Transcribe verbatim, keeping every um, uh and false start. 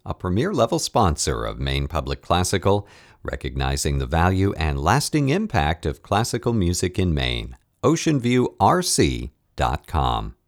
a premier-level sponsor of Maine Public Classical, recognizing the value and lasting impact of classical music in Maine. ocean view r c dot com